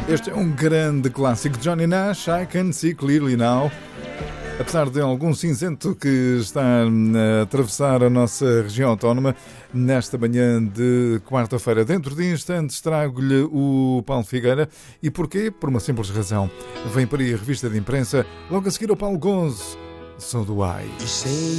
Este é um grande clássico de Johnny Nash, I Can See Clearly Now. Apesar de algum cinzento que está a atravessar a nossa região autónoma, nesta manhã de quarta-feira, dentro de instantes, trago-lhe o Paulo Figueira. E porquê? Por uma simples razão. Vem para aí a revista de imprensa, logo a seguir ao Paulo Gonzo, Sou do Ai.